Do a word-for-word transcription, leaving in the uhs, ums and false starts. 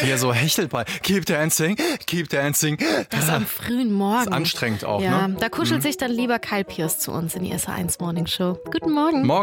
Wie er so hechelt bei Keep Dancing, Keep Dancing. Das am frühen Morgen. Das ist anstrengend auch, ja, ne? Da kuschelt mhm. sich dann lieber Kyle Pierce zu uns in die S R eins Morning Show. Guten Morgen. Morgen.